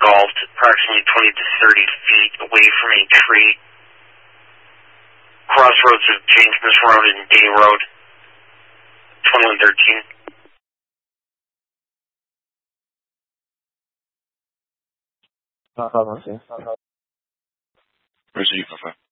engulfed approximately 20 to 30 feet away from a tree. Crossroads of James Smith Road and Day Road, 2113. Receive,